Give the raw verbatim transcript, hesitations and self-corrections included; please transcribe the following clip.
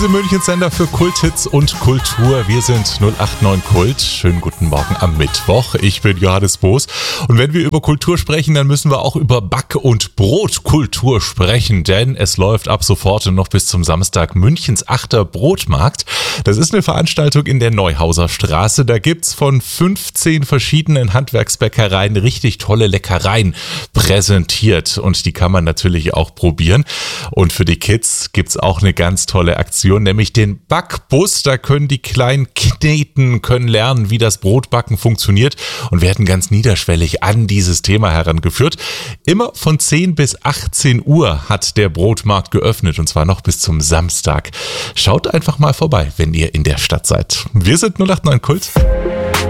München Sender für Kulthits und Kultur. Wir sind null acht neun Kult. Schönen guten Morgen am Mittwoch. Ich bin Johannes Boos. Und wenn wir über Kultur sprechen, dann müssen wir auch über Back- und Brotkultur sprechen. Denn es läuft ab sofort und noch bis zum Samstag Münchens achter Brotmarkt. Das ist eine Veranstaltung in der Neuhauser Straße. Da gibt's von fünfzehn verschiedenen Handwerksbäckereien richtig tolle Leckereien präsentiert. Und die kann man natürlich auch probieren. Und für die Kids gibt's auch eine ganz tolle Aktion, nämlich den Backbus. Da können die kleinen Kneten können lernen, wie das Brotbacken funktioniert und werden ganz niederschwellig an dieses Thema herangeführt. Immer von zehn bis achtzehn Uhr hat der Brotmarkt geöffnet und zwar noch bis zum Samstag. Schaut einfach mal vorbei, wenn ihr in der Stadt seid. Wir sind null acht neun Kult.